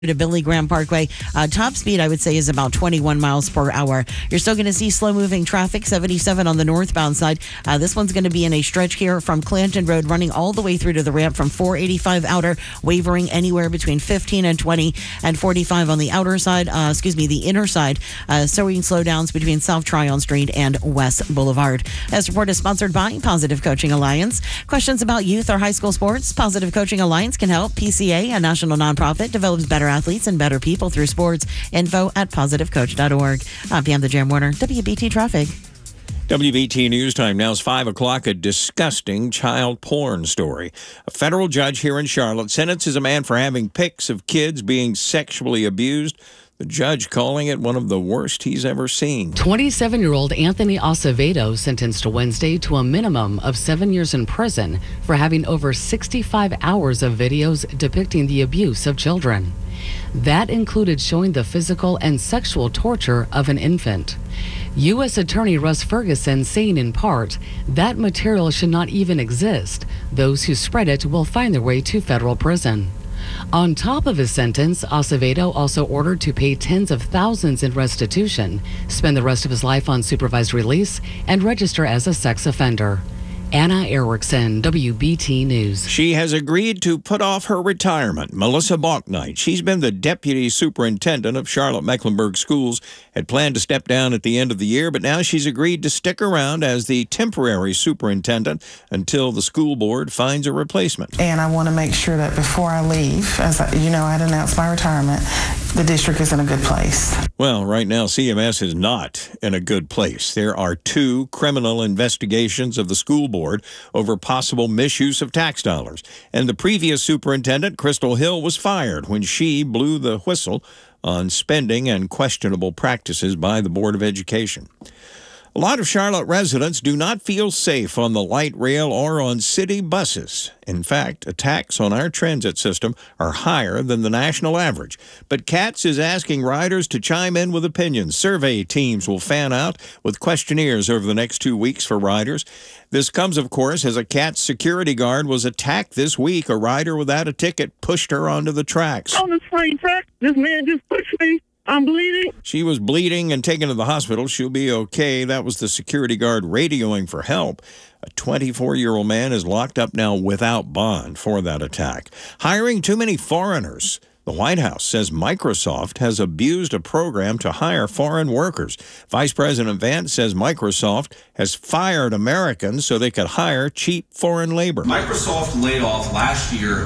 to Billy Graham Parkway. Top speed, I would say, is about 21 miles per hour. You're still going to see slow-moving traffic, 77 on the northbound side. This one's going to be in a stretch here from Clanton Road, running all the way through to the ramp from 485 outer, wavering anywhere between 15 and 20, and 45 on the outer side, the inner side, showing slowdowns between South Tryon Street and West Boulevard. This report is sponsored by Positive Coaching Alliance. Questions about youth or high school sports? Positive Coaching Alliance can help. PCA, a national nonprofit, develops better athletes and better people through sports. Info at positivecoach.org. I'm Pam the Jam Warner, WBT Traffic. WBT News Time. Now is 5 o'clock. A disgusting child porn story. A federal judge here in Charlotte sentences a man for having pics of kids being sexually abused. The judge calling it one of the worst he's ever seen. 27-year-old Anthony Acevedo sentenced Wednesday to a minimum of 7 years in prison for having over 65 hours of videos depicting the abuse of children. That included showing the physical and sexual torture of an infant. U.S. Attorney Russ Ferguson saying in part, that material should not even exist. Those who spread it will find their way to federal prison. On top of his sentence, Acevedo also ordered to pay tens of thousands in restitution, spend the rest of his life on supervised release, and register as a sex offender. Anna Erickson, WBT News. She has agreed to put off her retirement. Melissa Balknight, she's been the deputy superintendent of Charlotte-Mecklenburg Schools, had planned to step down at the end of the year, but now she's agreed to stick around as the temporary superintendent until the school board finds a replacement. And I want to make sure that before I leave, as I had announced my retirement, the district is in a good place. Well, right now, CMS is not in a good place. There are 2 criminal investigations of the school board over possible misuse of tax dollars. And the previous superintendent, Crystal Hill, was fired when she blew the whistle on spending and questionable practices by the Board of Education. A lot of Charlotte residents do not feel safe on the light rail or on city buses. In fact, attacks on our transit system are higher than the national average. But CATS is asking riders to chime in with opinions. Survey teams will fan out with questionnaires over the next 2 weeks for riders. This comes, of course, as a CATS security guard was attacked this week. A rider without a ticket pushed her onto the tracks. On the train track, this man just pushed me. I'm bleeding. She was bleeding and taken to the hospital. She'll be okay. That was the security guard radioing for help. A 24-year-old man is locked up now without bond for that attack. Hiring too many foreigners. The White House says Microsoft has abused a program to hire foreign workers. Vice President Vance says Microsoft has fired Americans so they could hire cheap foreign labor. Microsoft laid off last year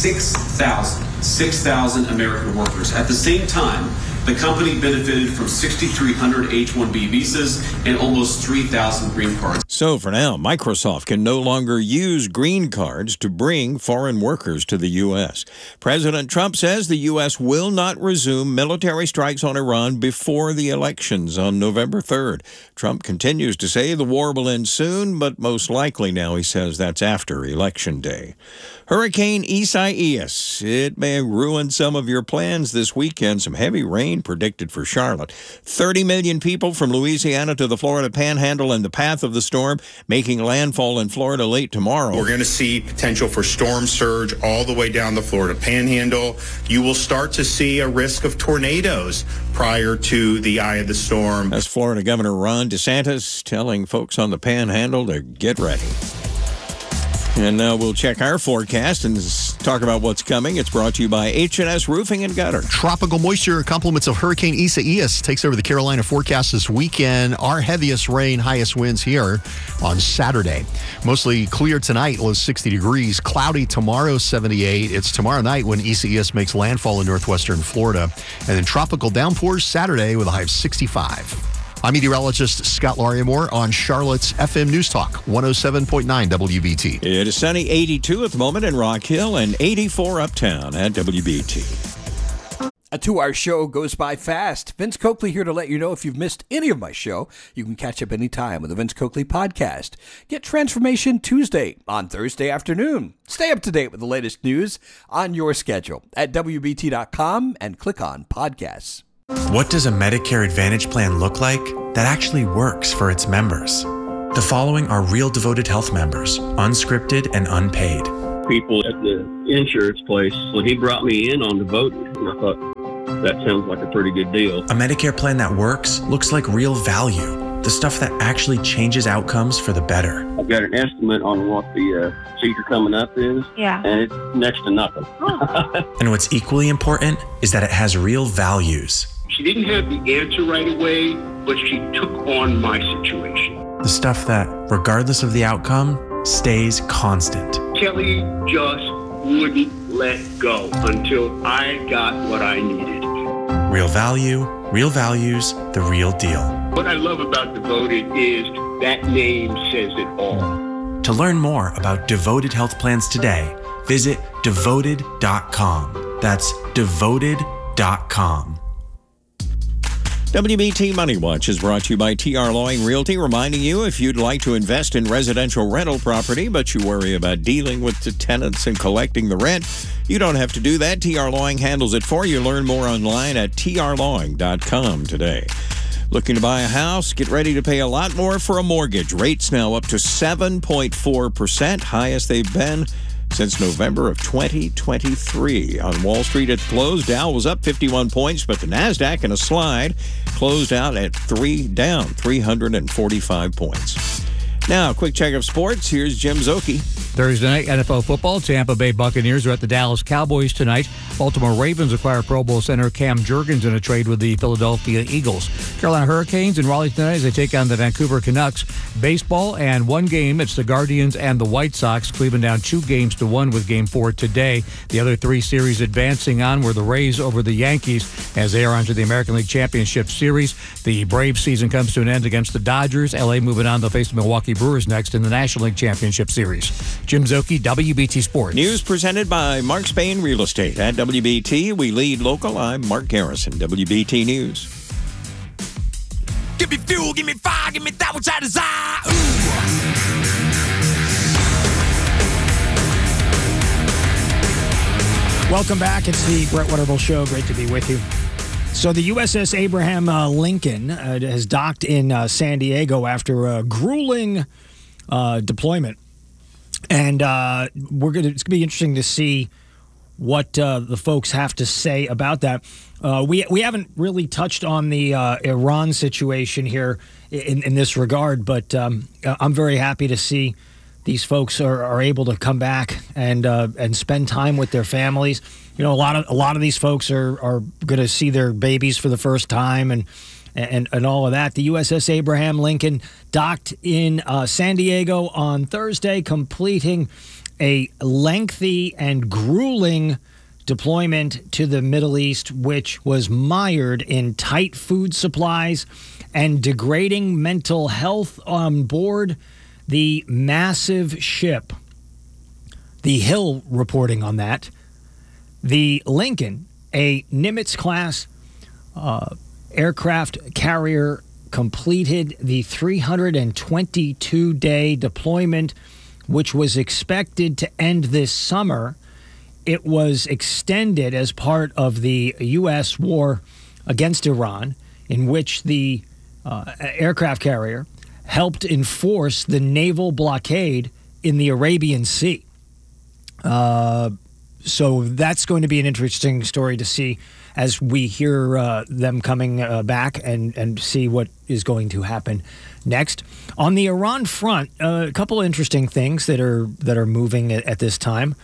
6,000 American workers. At the same time, the company benefited from 6,300 H-1B visas and almost 3,000 green cards. So for now, Microsoft can no longer use green cards to bring foreign workers to the U.S. President Trump says the U.S. will not resume military strikes on Iran before the elections on November 3rd. Trump continues to say the war will end soon, but most likely now he says that's after Election Day. Hurricane Isaias. It may ruin some of your plans this weekend. Some heavy rain predicted for Charlotte. 30 million people from Louisiana to the Florida Panhandle in the path of the storm, making landfall in Florida late tomorrow. We're going to see potential for storm surge all the way down the Florida Panhandle. You will start to see a risk of tornadoes prior to the eye of the storm. That's Florida Governor Ron DeSantis telling folks on the Panhandle to get ready. And now we'll check our forecast and talk about what's coming. It's brought to you by H&S Roofing and Gutter. Tropical moisture, compliments of Hurricane Isaias, takes over the Carolina forecast this weekend. Our heaviest rain, highest winds here on Saturday. Mostly clear tonight, low 60 degrees. Cloudy tomorrow, 78. It's tomorrow night when Isaias makes landfall in northwestern Florida. And then tropical downpours Saturday with a high of 65. I'm meteorologist Scott Lariamore on Charlotte's FM News Talk, 107.9 WBT. It is sunny, 82 at the moment in Rock Hill and 84 uptown at WBT. A 2-hour show goes by fast. Vince Coakley here to let you know if you've missed any of my show, you can catch up anytime with the Vince Coakley Podcast. Get Transformation Tuesday on Thursday afternoon. Stay up to date with the latest news on your schedule at WBT.com and click on Podcasts. What does a Medicare Advantage plan look like that actually works for its members? The following are real devoted health members, unscripted and unpaid. people at the insurance place. When he brought me in on Devoted, and I thought, that sounds like a pretty good deal. A Medicare plan that works looks like real value. The stuff that actually changes outcomes for the better. I've got an estimate on what the procedure coming up is. Yeah. And it's next to nothing. And what's equally important is that it has real values. She didn't have the answer right away, but she took on my situation. The stuff that, regardless of the outcome, stays constant. Kelly just wouldn't let go until I got what I needed. Real value, real values, the real deal. What I love about Devoted is that name says it all. To learn more about Devoted Health Plans today, visit devoted.com. That's devoted.com. WBT Money Watch is brought to you by TR Lawing Realty, reminding you if you'd like to invest in residential rental property, but you worry about dealing with the tenants and collecting the rent, you don't have to do that. TR Lawing handles it for you. Learn more online at trlawing.com today. Looking to buy a house? Get ready to pay a lot more for a mortgage. Rates now up to 7.4%, highest they've been since November of 2023. On Wall Street at the close, Dow was up 51 points, but the NASDAQ in a slide closed out at down 345 points. Now, a quick check of sports. Here's Jim Zoki. Thursday night, NFL football. Tampa Bay Buccaneers are at the Dallas Cowboys tonight. Baltimore Ravens acquire Pro Bowl center Cam Jurgens in a trade with the Philadelphia Eagles. Carolina Hurricanes in Raleigh tonight as they take on the Vancouver Canucks. Baseball and one game. It's the Guardians and the White Sox. Cleveland down 2-1 with Game 4 today. The other three series advancing on were the Rays over the Yankees as they are onto the American League Championship Series. The Braves season comes to an end against the Dodgers. LA moving on to face the Milwaukee Brewers next in the National League Championship Series. Jim Zoki, WBT Sports. News presented by Mark Spain Real Estate. At WBT, we lead local. I'm Mark Garrison, WBT News. Give me fuel, give me fire, give me that which I desire. Ooh. Welcome back. It's the Brett Waterbull Show. Great to be with you. So the USS Abraham Lincoln has docked in San Diego after a grueling deployment. And it's going to be interesting to see what the folks have to say about that. We haven't really touched on the Iran situation here in this regard, but I'm very happy to see these folks are able to come back and spend time with their families. You know, a lot of these folks are going to see their babies for the first time and all of that. The USS Abraham Lincoln docked in San Diego on Thursday, completing a lengthy and grueling deployment to the Middle East, which was mired in tight food supplies and degrading mental health on board the massive ship. The Hill reporting on that. The Lincoln, a Nimitz-class aircraft carrier, completed the 322-day deployment, which was expected to end this summer. It was extended as part of the U.S. war against Iran, in which the aircraft carrier helped enforce the naval blockade in the Arabian Sea. So that's going to be an interesting story to see as we hear them coming back and see what is going to happen next. On the Iran front, a couple of interesting things that are moving at this time.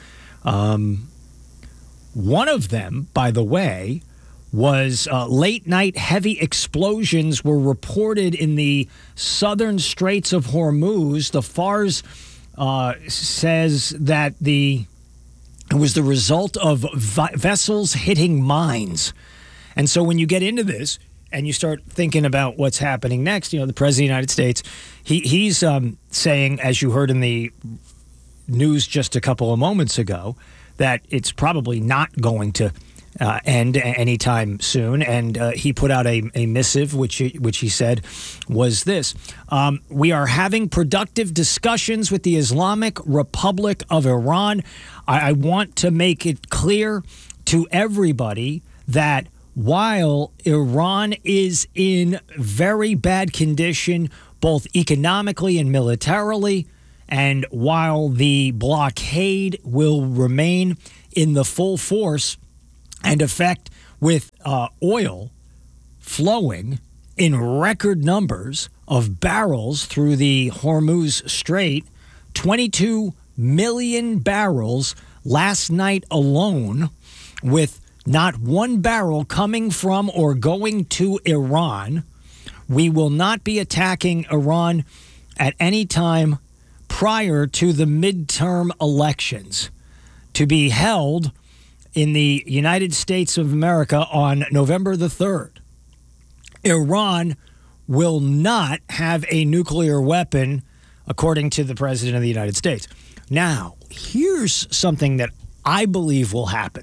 One of them, by the way, was late-night heavy explosions were reported in the southern Straits of Hormuz. The Fars says that it was the result of vessels hitting mines. And so when you get into this and you start thinking about what's happening next, you know, the President of the United States, he's saying, as you heard in the news just a couple of moments ago, that it's probably not going to end anytime soon. And he put out a missive, which he said was this. We are having productive discussions with the Islamic Republic of Iran. I want to make it clear to everybody that while Iran is in very bad condition, both economically and militarily, And while the blockade will remain in the full force and effect with oil flowing in record numbers of barrels through the Hormuz Strait, 22 million barrels last night alone, with not one barrel coming from or going to Iran. We will not be attacking Iran at any time prior to the midterm elections to be held in the United States of America on November the 3rd. Iran will not have a nuclear weapon, according to the President of the United States. Now, here's something that I believe will happen.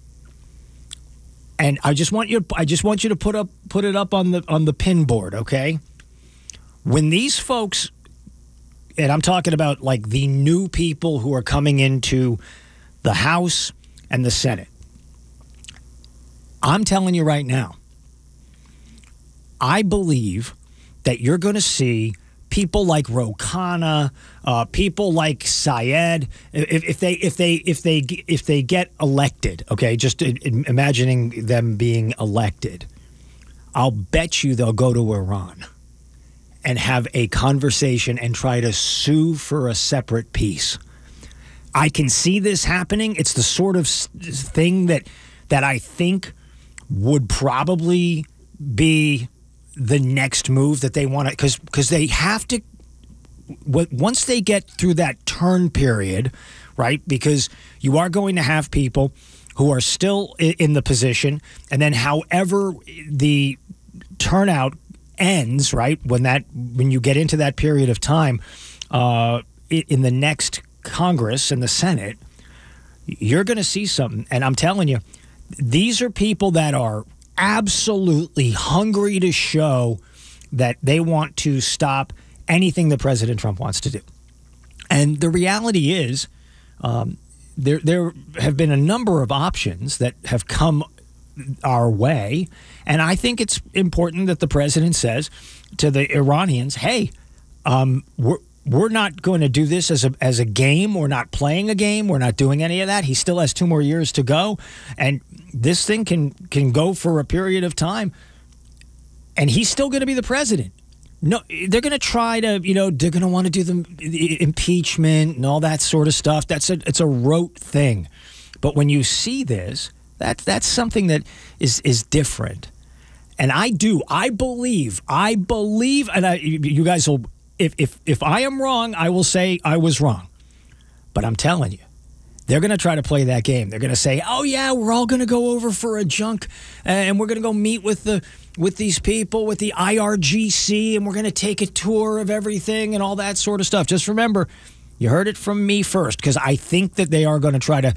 And I just want you to put it up on the pin board, okay? When these folks, and I'm talking about like the new people who are coming into the House and the Senate, I'm telling you right now, I believe that you're going to see people like Ro Khanna, people like Syed, if they get elected, okay, just imagining them being elected, I'll bet you they'll go to Iran and have a conversation and try to sue for a separate peace. I can see this happening. It's the sort of thing that I think would probably be the next move that they want to, because they have to, once they get through that turn period, right? Because you are going to have people who are still in the position, and then however the turnout ends, right? When you get into that period of time in the next Congress and the Senate, you're going to see something. And I'm telling you, these are people that are absolutely hungry to show that they want to stop anything that President Trump wants to do. And the reality is, there have been a number of options that have come our way, and I think it's important that the president says to the Iranians, "Hey, we're not going to do this as a game. We're not playing a game. We're not doing any of that. He still has 2 more years to go, and this thing can go for a period of time, and he's still going to be the president." No, they're going to try to, they're going to want to do the impeachment and all that sort of stuff. It's a rote thing. But when you see this, that's something that is different. And I believe, and you guys will, if I am wrong, I will say I was wrong. But I'm telling you, they're going to try to play that game. They're going to say, "Oh yeah, we're all going to go over for a junk, and we're going to go meet with these people, with the IRGC, and we're going to take a tour of everything and all that sort of stuff." Just remember, you heard it from me first, because I think that they are going to try to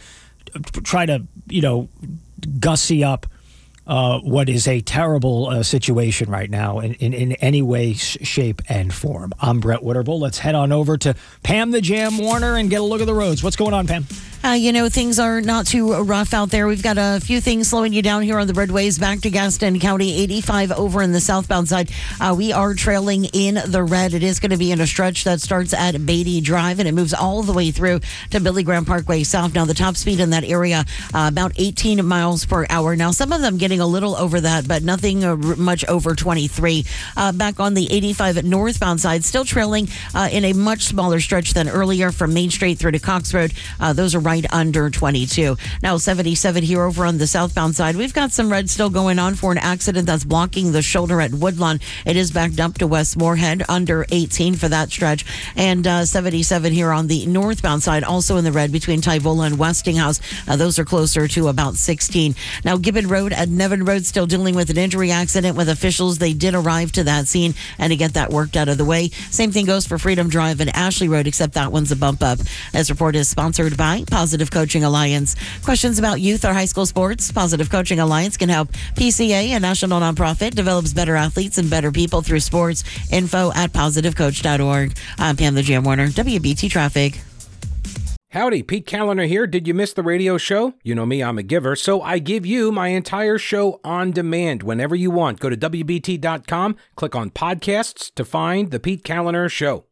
gussy up what is a terrible situation right now in any way, shape, and form. I'm Brett Witterbull. Let's head on over to Pam the Jam Warner and get a look at the roads. What's going on, Pam? Things are not too rough out there. We've got a few things slowing you down here on the roadways back to Gaston County, 85 over in the southbound side. We are trailing in the red. It is going to be in a stretch that starts at Beatty Drive, and it moves all the way through to Billy Graham Parkway South. Now, the top speed in that area, about 18 miles per hour. Now, some of them getting a little over that, but nothing much over 23. Back on the 85 northbound side, still trailing in a much smaller stretch than earlier from Main Street through to Cox Road. Those are right under 22. Now 77 here over on the southbound side. We've got some red still going on for an accident that's blocking the shoulder at Woodlawn. It is backed up to West Moorhead, under 18 for that stretch. And 77 here on the northbound side, also in the red between Tyvola and Westinghouse. Those are closer to about 16. Now Gibbon Road at Nevin Road still dealing with an injury accident with officials. They did arrive to that scene and to get that worked out of the way. Same thing goes for Freedom Drive and Ashley Road, except that one's a bump up. This report is sponsored by Positive Coaching Alliance. Questions about youth or high school sports? Positive Coaching Alliance can help. PCA, a national nonprofit, develops better athletes and better people through sports. Info at positivecoach.org. I'm Pam the Jam Warner, WBT Traffic. Howdy, Pete Callender here. Did you miss the radio show? You know me, I'm a giver, so I give you my entire show on demand whenever you want. Go to WBT.com, click on podcasts to find the Pete Callender Show.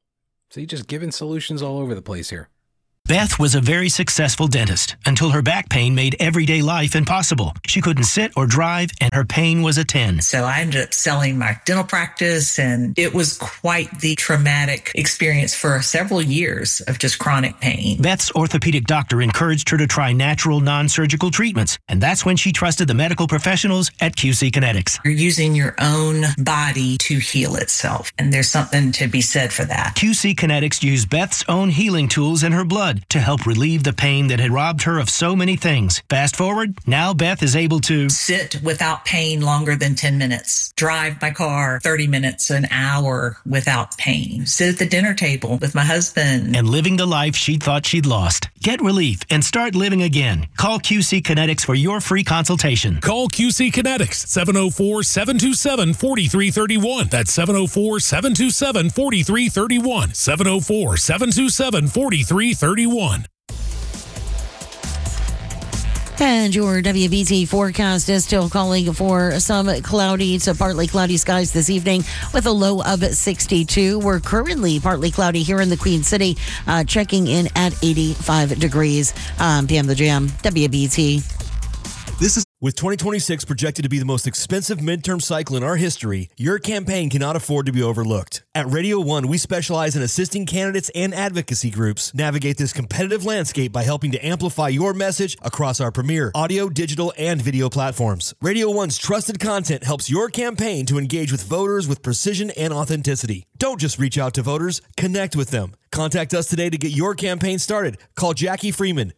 See, just giving solutions all over the place here. Beth was a very successful dentist until her back pain made everyday life impossible. She couldn't sit or drive, and her pain was a 10. So I ended up selling my dental practice, and it was quite the traumatic experience for several years of just chronic pain. Beth's orthopedic doctor encouraged her to try natural, non-surgical treatments, and that's when she trusted the medical professionals at QC Kinetics. You're using your own body to heal itself, and there's something to be said for that. QC Kinetics used Beth's own healing tools in her blood to help relieve the pain that had robbed her of so many things. Fast forward, now Beth is able to sit without pain longer than 10 minutes, drive my car 30 minutes, an hour without pain, sit at the dinner table with my husband, and living the life she thought she'd lost. Get relief and start living again. Call QC Kinetics for your free consultation. Call QC Kinetics, 704-727-4331. That's 704-727-4331. 704-727-4331. And your WBT forecast is still calling for some cloudy to partly cloudy skies this evening with a low of 62. We're currently partly cloudy here in the Queen City, checking in at 85 degrees. PM The Jam, WBT. This is with 2026 projected to be the most expensive midterm cycle in our history. Your campaign cannot afford to be overlooked. At Radio 1, we specialize in assisting candidates and advocacy groups navigate this competitive landscape by helping to amplify your message across our premier audio, digital, and video platforms. Radio 1's trusted content helps your campaign to engage with voters with precision and authenticity. Don't just reach out to voters, connect with them. Contact us today to get your campaign started. Call Jackie Freeman,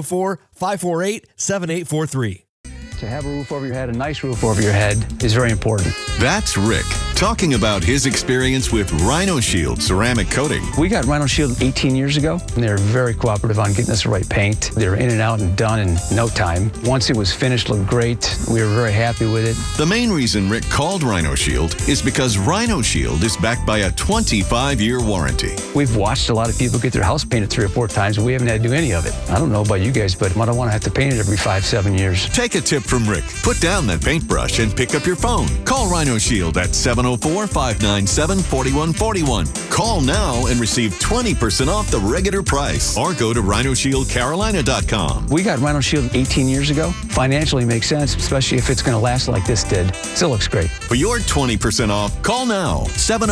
704-548-7843. To have a roof over your head, a nice roof over your head, is very important. That's Rick talking about his experience with Rhino Shield ceramic coating. We got Rhino Shield 18 years ago, and they were very cooperative on getting us the right paint. They were in and out and done in no time. Once it was finished, looked great. We were very happy with it. The main reason Rick called Rhino Shield is because Rhino Shield is backed by a 25-year warranty. We've watched a lot of people get their house painted 3 or 4 times, and we haven't had to do any of it. I don't know about you guys, but I don't want to have to paint it every 5-7 years. Take a tip from Rick. Put down that paintbrush and pick up your phone. Call Rhino Shield at 704-597-4141. Call now and receive 20% off the regular price. Or go to RhinoShieldCarolina.com. We got Rhino Shield 18 years ago. Financially makes sense, especially if it's going to last like this did. Still looks great. For your 20% off, call now.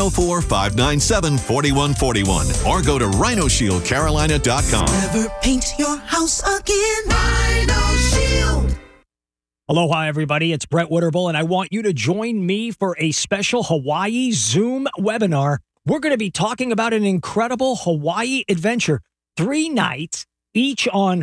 704-597-4141. Or go to RhinoShieldCarolina.com. Never paint your house again. Rhino Shield. Aloha, everybody. It's Brett Witterbull, and I want you to join me for a special Hawaii Zoom webinar. We're going to be talking about an incredible Hawaii adventure. 3 nights, each on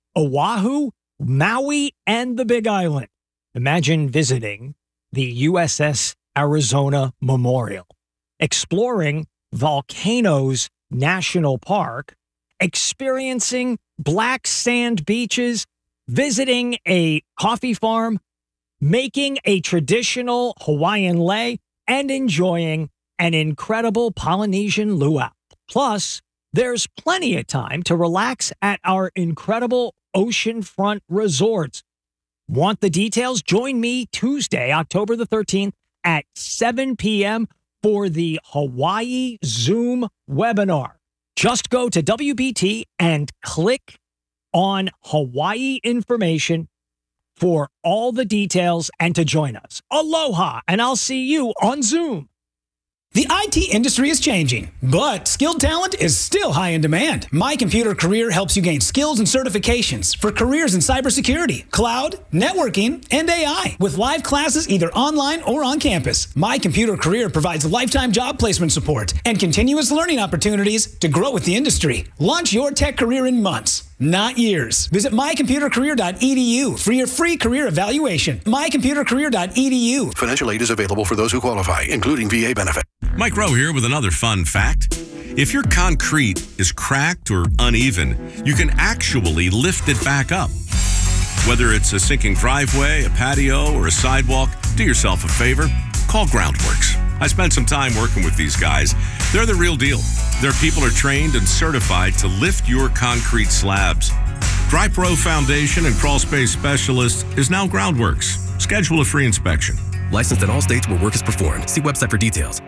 Oahu, Maui, and the Big Island. Imagine visiting the USS Arizona Memorial, exploring Volcanoes National Park, experiencing black sand beaches, visiting a coffee farm, making a traditional Hawaiian lei, and enjoying an incredible Polynesian luau. Plus, there's plenty of time to relax at our incredible oceanfront resorts. Want the details? Join me Tuesday, October the 13th at 7 p.m. for the Hawaii Zoom webinar. Just go to WBT and click on Hawaii information for all the details and to join us. Aloha, and I'll see you on Zoom. The IT industry is changing, but skilled talent is still high in demand. My Computer Career helps you gain skills and certifications for careers in cybersecurity, cloud, networking, and AI with live classes either online or on campus. My Computer Career provides lifetime job placement support and continuous learning opportunities to grow with the industry. Launch your tech career in months, not years. Visit mycomputercareer.edu for your free career evaluation. mycomputercareer.edu. Financial aid is available for those who qualify, including VA benefit. Mike Rowe here with another fun fact. If your concrete is cracked or uneven, you can actually lift it back up. Whether it's a sinking driveway, a patio, or a sidewalk, do yourself a favor. Call Groundworks. I spent some time working with these guys. They're the real deal. Their people are trained and certified to lift your concrete slabs. Dry Pro Foundation and Crawl Space Specialist is now Groundworks. Schedule a free inspection. Licensed in all states where work is performed. See website for details.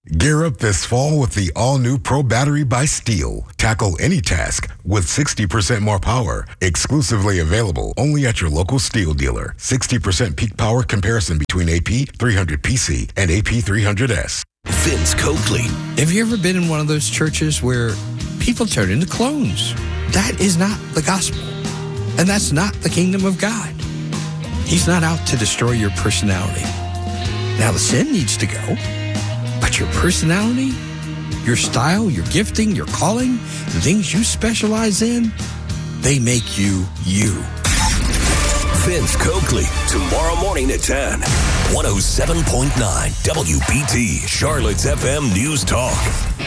Gear up this fall with the all-new Pro Battery by Steel. Tackle any task with 60% more power. Exclusively available only at your local Steel dealer. 60% peak power comparison between AP 300PC and AP 300S. Vince Coakley. Have you ever been in one of those churches where people turn into clones? That is not the gospel. And that's not the kingdom of God. He's not out to destroy your personality. Now, the sin needs to go. But your personality, your style, your gifting, your calling, the things you specialize in, they make you you. Vince Coakley, tomorrow morning at 10. 107.9 WBT, Charlotte's FM News Talk.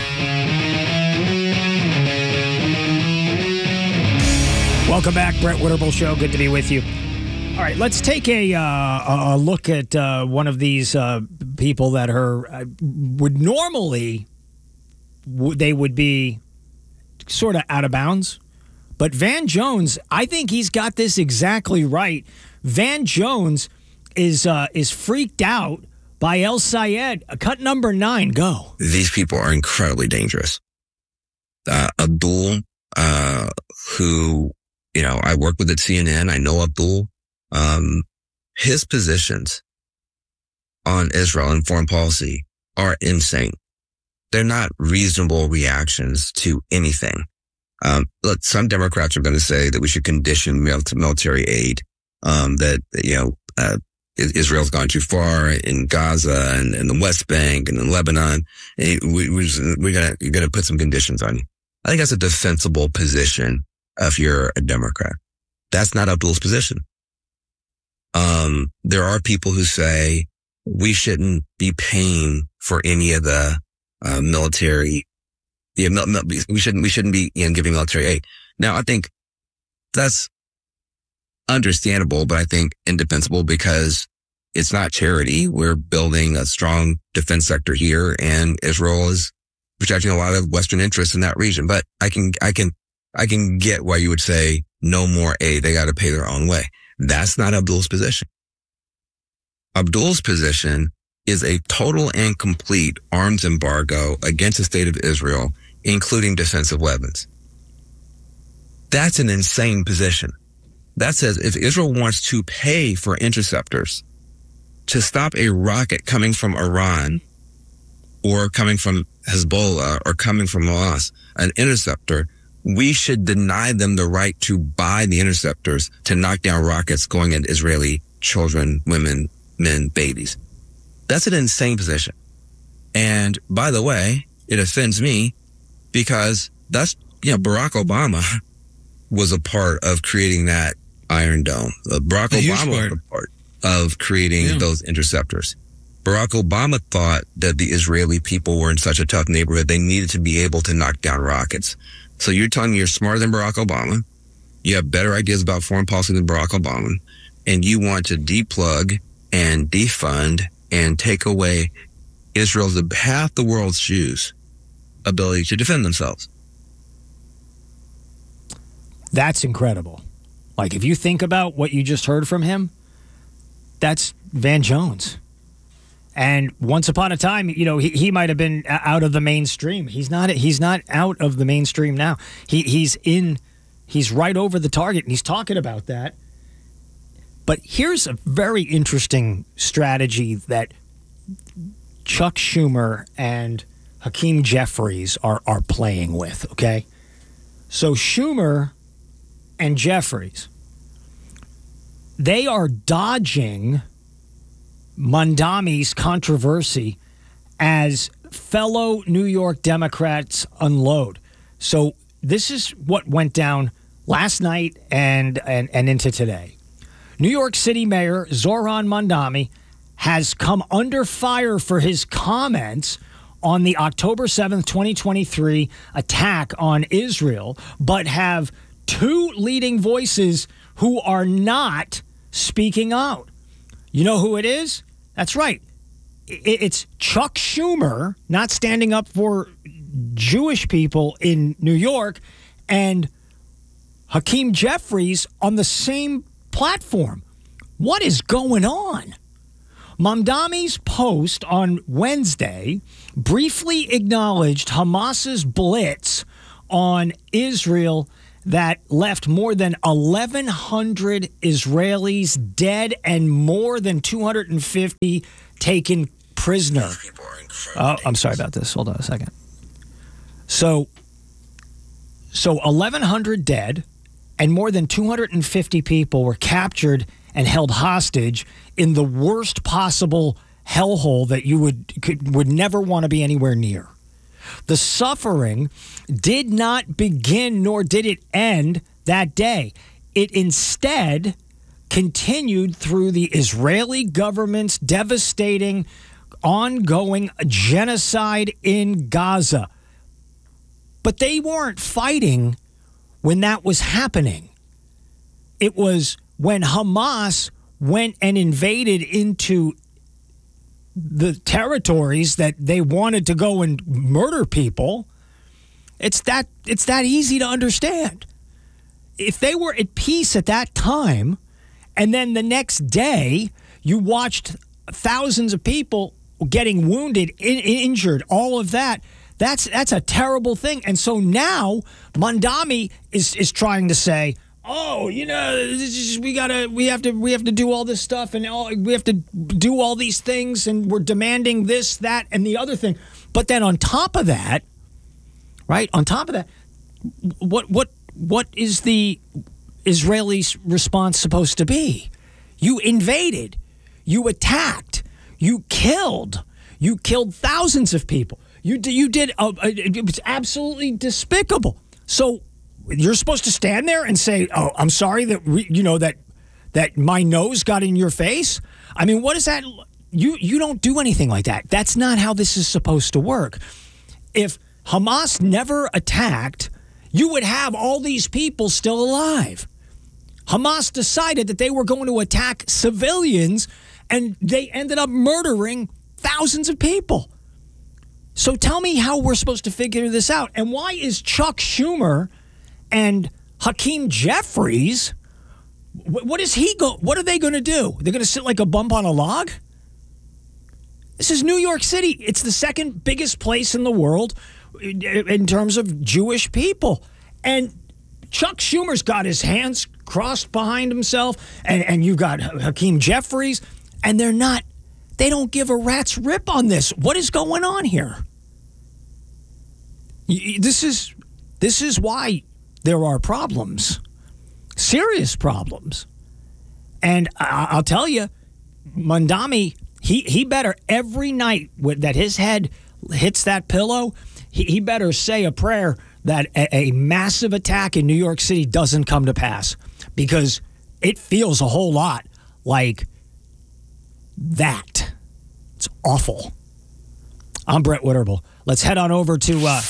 Welcome back, Brett Winterble Show. Good to be with you. All right, let's take a look at one of these people that would normally they would be sort of out of bounds, but Van Jones, I think he's got this exactly right. Van Jones is freaked out by El Sayed. Cut number 9. Go. These people are incredibly dangerous. Abdul, who I work with at CNN, I know Abdul. His positions on Israel and foreign policy are insane. They're not reasonable reactions to anything. Look, some Democrats are going to say that we should condition military aid, that, Israel's gone too far in Gaza and the West Bank and in Lebanon. You're going to put some conditions on you. I think that's a defensible position if you're a Democrat. That's not Abdul's position. There are people who say we shouldn't be paying for any of the military. We shouldn't be giving military aid. Now, I think that's understandable, but I think indefensible because it's not charity. We're building a strong defense sector here, and Israel is protecting a lot of Western interests in that region. But I can get why you would say no more aid. They got to pay their own way. That's not Abdul's position. Abdul's position is a total and complete arms embargo against the state of Israel, including defensive weapons. That's an insane position. That says if Israel wants to pay for interceptors to stop a rocket coming from Iran or coming from Hezbollah or coming from Hamas, an interceptor, we should deny them the right to buy the interceptors to knock down rockets going at Israeli children, women, men, babies. That's an insane position. And by the way, it offends me because that's, Barack Obama was a part of creating that Iron Dome. Barack Obama was a part of creating those interceptors. Barack Obama thought that the Israeli people were in such a tough neighborhood, they needed to be able to knock down rockets. So you're telling me you're smarter than Barack Obama, you have better ideas about foreign policy than Barack Obama, and you want to deplug and defund and take away Israel's half the world's Jews' ability to defend themselves. That's incredible. Like, if you think about what you just heard from him, that's Van Jones. And once upon a time, he might have been out of the mainstream. He's not out of the mainstream now. He's right over the target, and he's talking about that. But here's a very interesting strategy that Chuck Schumer and Hakeem Jeffries are playing with, okay? So Schumer and Jeffries, they are dodging Mondami's controversy as fellow New York Democrats unload. So this is what went down last night and into today. New York City Mayor Zohran Mondami has come under fire for his comments on the October 7th, 2023 attack on Israel, but have two leading voices who are not speaking out. You know who it is? That's right. It's Chuck Schumer not standing up for Jewish people in New York and Hakeem Jeffries on the same platform. What is going on? Mamdani's post on Wednesday briefly acknowledged Hamas's blitz on Israel that left more than 1,100 Israelis dead and more than 250 taken prisoner. Oh, I'm sorry about this. Hold on a second. So 1,100 dead and more than 250 people were captured and held hostage in the worst possible hellhole that you would never want to be anywhere near. The suffering did not begin nor did it end that day. It instead continued through the Israeli government's devastating, ongoing genocide in Gaza. But they weren't fighting when that was happening. It was when Hamas went and invaded into the territories that they wanted to go and murder people. It's that easy to understand. If they were at peace at that time, and then the next day you watched thousands of people getting wounded, injured, all of that, that's a terrible thing. And so now Mamdani is trying to say, oh, we have to do all this stuff, and we have to do all these things, and we're demanding this, that, and the other thing. But then on top of that, right? On top of that, what is the Israeli response supposed to be? You invaded, you attacked, you killed thousands of people. You did. It was absolutely despicable. So you're supposed to stand there and say, "Oh, I'm sorry that that my nose got in your face." I mean, what is that? You don't do anything like that. That's not how this is supposed to work. If Hamas never attacked, you would have all these people still alive. Hamas decided that they were going to attack civilians, and they ended up murdering thousands of people. So tell me how we're supposed to figure this out. And why is Chuck Schumer and Hakeem Jeffries, what are they going to do? They're going to sit like a bump on a log? This is New York City. It's the second biggest place in the world in terms of Jewish people. And Chuck Schumer's got his hands crossed behind himself, and you've got Hakeem Jeffries, and they don't give a rat's rip on this. What is going on here? This is why there are problems, serious problems. And I'll tell you, Mamdani, he better every night that his head hits that pillow, he better say a prayer that a massive attack in New York City doesn't come to pass, because it feels a whole lot like that. It's awful. I'm Brett Witterble. Let's head on over to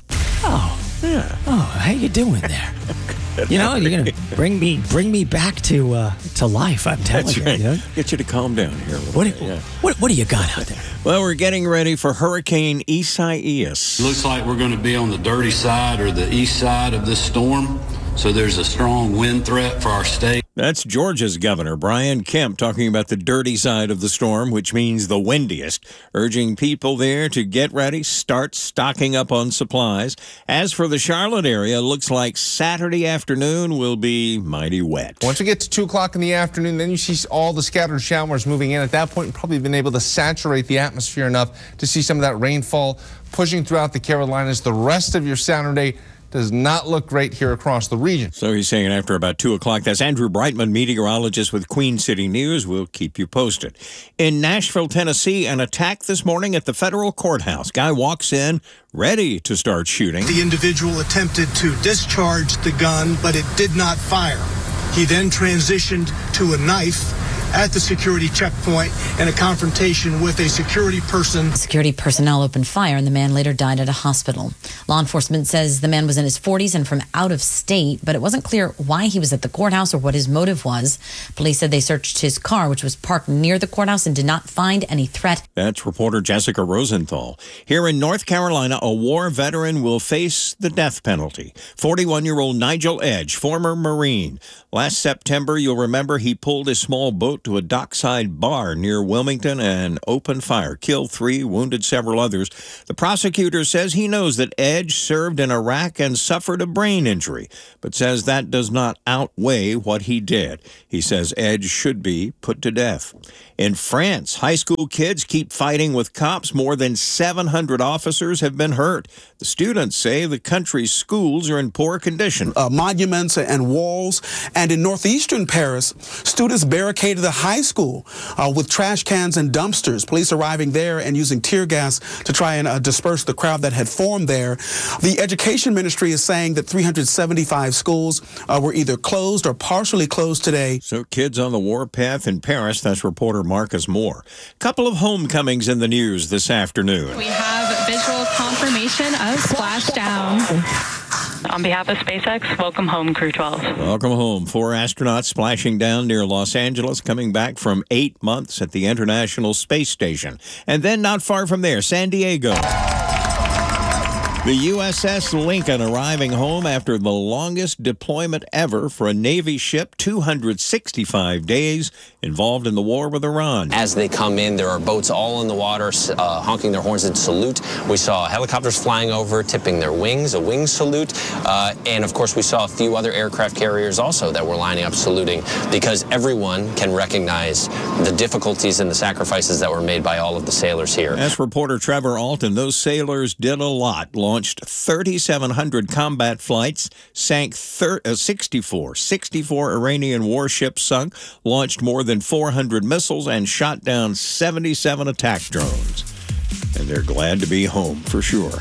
how you doing there? You're gonna bring me back to life. I'm telling That's you. Right. You know? Get you to calm down here. What do you got out there? Well, we're getting ready for Hurricane Isaias. Looks like we're going to be on the dirty side or the east side of this storm. So there's a strong wind threat for our state. That's Georgia's Governor Brian Kemp talking about the dirty side of the storm, which means the windiest, urging people there to get ready, start stocking up on supplies. As for the Charlotte area, looks like Saturday afternoon will be mighty wet. Once we get to 2 o'clock in the afternoon, then you see all the scattered showers moving in. At that point, you've probably been able to saturate the atmosphere enough to see some of that rainfall pushing throughout the Carolinas. The rest of your Saturday does not look great here across the region. So he's saying after about 2 o'clock. That's Andrew Brightman, meteorologist with Queen City News. We'll keep you posted. In Nashville, Tennessee, an attack this morning at the federal courthouse. Guy walks in ready to start shooting. The individual attempted to discharge the gun, but it did not fire. He then transitioned to a knife at the security checkpoint and a confrontation with a security person. Security personnel opened fire, and the man later died at a hospital. Law enforcement says the man was in his 40s and from out of state, but it wasn't clear why he was at the courthouse or what his motive was. Police said they searched his car, which was parked near the courthouse, and did not find any threat. That's reporter Jessica Rosenthal. Here in North Carolina, a war veteran will face the death penalty. 41-year-old Nigel Edge, former Marine. Last September, you'll remember he pulled his small boat to a dockside bar near Wilmington and opened fire, killed 3, wounded several others. The prosecutor says he knows that Edge served in Iraq and suffered a brain injury, but says that does not outweigh what he did. He says Edge should be put to death. In France, high school kids keep fighting with cops. More than 700 officers have been hurt. The students say the country's schools are in poor condition. Monuments and walls. And in northeastern Paris, students barricaded the high school with trash cans and dumpsters. Police arriving there and using tear gas to try and disperse the crowd that had formed there. The education ministry is saying that 375 schools were either closed or partially closed today. So kids on the warpath in Paris, that's reporter Marcus Moore. Couple of homecomings in the news this afternoon. We have visual confirmation of splashdown. On behalf of SpaceX, welcome home, Crew 12. Welcome home. 4 astronauts splashing down near Los Angeles, coming back from 8 months at the International Space Station. And then not far from there, San Diego. The USS Lincoln arriving home after the longest deployment ever for a Navy ship, 265 days, involved in the war with Iran. As they come in, there are boats all in the water honking their horns in salute. We saw helicopters flying over, tipping their wings, a wing salute. And, of course, we saw a few other aircraft carriers also that were lining up saluting, because everyone can recognize the difficulties and the sacrifices that were made by all of the sailors here. That's reporter Trevor Alton. Those sailors did a lot. Launched 3,700 combat flights, sank 64 Iranian warships sunk, launched more than 400 missiles, and shot down 77 attack drones. And they're glad to be home for sure.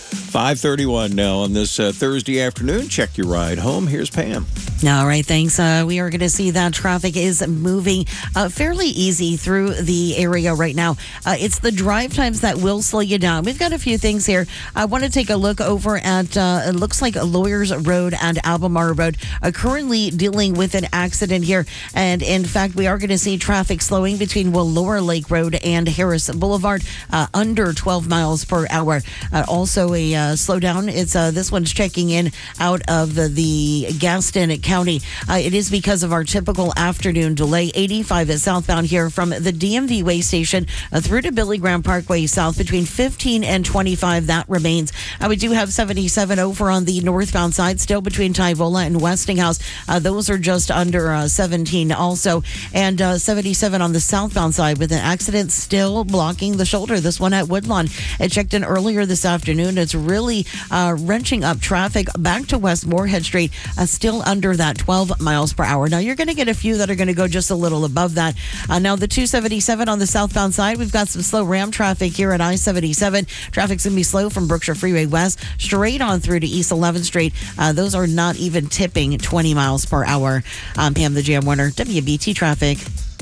5:31 now on this Thursday afternoon. Check your ride home. Here's Pam. All right, thanks. We are going to see that traffic is moving fairly easy through the area right now. It's the drive times that will slow you down. We've got a few things here. I want to take a look over at, it looks like Lawyers Road and Albemarle Road, currently dealing with an accident here. And in fact, we are going to see traffic slowing between Lower Lake Road and Harris Boulevard, under 12 miles per hour. Also a slowdown. It's this one's checking in out of the Gaston County. It is because of our typical afternoon delay. 85 is southbound here from the DMV way station through to Billy Graham Parkway south between 15 and 25. That remains. We do have 77 over on the northbound side, still between Tyvola and Westinghouse. Those are just under 17 also. And 77 on the southbound side with an accident still blocking the shoulder. This one at Woodlawn. It checked in earlier this afternoon. It's really wrenching up traffic back to West Moorhead Street, still under that 12 miles per hour. Now, you're going to get a few that are going to go just a little above that. Now, the 277 on the southbound side, we've got some slow Ram traffic here at I-77. Traffic's going to be slow from Brookshire Freeway West straight on through to East 11th Street. Those are not even tipping 20 miles per hour. I'm Pam, the Jam Winner, WBT Traffic.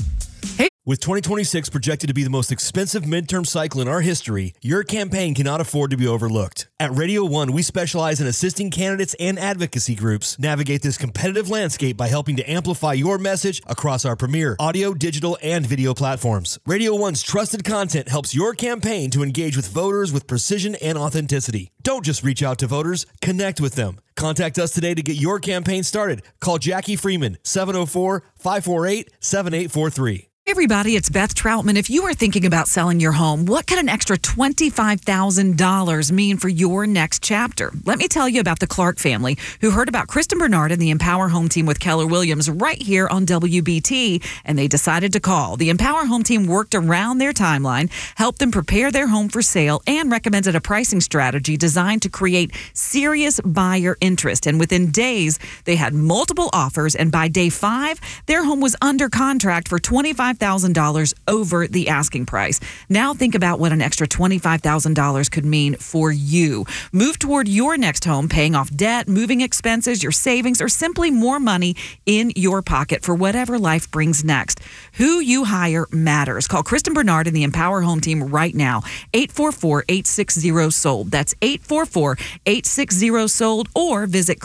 With 2026 projected to be the most expensive midterm cycle in our history, your campaign cannot afford to be overlooked. At Radio 1, we specialize in assisting candidates and advocacy groups navigate this competitive landscape by helping to amplify your message across our premier audio, digital, and video platforms. Radio 1's trusted content helps your campaign to engage with voters with precision and authenticity. Don't just reach out to voters, connect with them. Contact us today to get your campaign started. Call Jackie Freeman, 704-548-7843. Hey everybody, it's Beth Troutman. If you are thinking about selling your home, what could an extra $25,000 mean for your next chapter? Let me tell you about the Clark family who heard about Kristen Bernard and the Empower Home Team with Keller Williams right here on WBT, and they decided to call. The Empower Home Team worked around their timeline, helped them prepare their home for sale, and recommended a pricing strategy designed to create serious buyer interest. And within days, they had multiple offers, and by day 5, their home was under contract for $25,000 over the asking price. Now think about what an extra $25,000 could mean for you. Move toward your next home, paying off debt, moving expenses, your savings, or simply more money in your pocket for whatever life brings next. Who you hire matters. Call Kristen Bernard and the Empower Home Team right now. 844-860-SOLD. That's 844-860-SOLD, or visit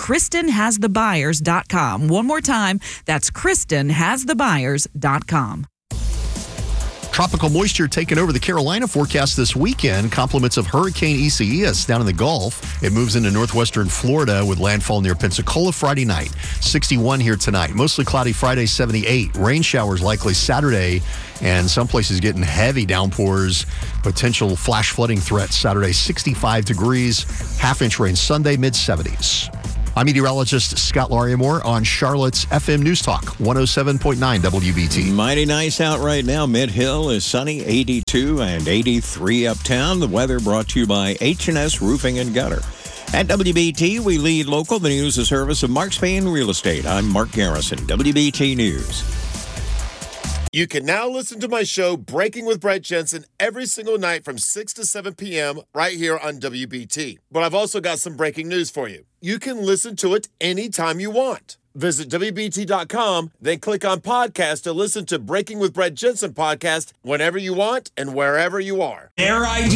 KristenHasTheBuyers.com. One more time, that's KristenHasTheBuyers.com. Tropical moisture taking over the Carolina forecast this weekend. Compliments of Hurricane Isaias down in the Gulf. It moves into northwestern Florida with landfall near Pensacola Friday night. 61 here tonight. Mostly cloudy Friday, 78. Rain showers likely Saturday, and some places getting heavy downpours. Potential flash flooding threats Saturday, 65 degrees. Half-inch rain Sunday, mid-70s. I'm meteorologist Scott Lariamore on Charlotte's FM News Talk, 107.9 WBT. Mighty nice out right now. Mid-Hill is sunny, 82 and 83 uptown. The weather brought to you by H&S Roofing and Gutter. At WBT, we lead local. The news is service of Mark Spain Real Estate. I'm Mark Garrison, WBT News. You can now listen to my show, Breaking with Brett Jensen, every single night from 6 to 7 p.m. right here on WBT. But I've also got some breaking news for you. You can listen to it anytime you want. Visit WBT.com, then click on podcast to listen to Breaking with Brett Jensen podcast whenever you want and wherever you are. Their idea.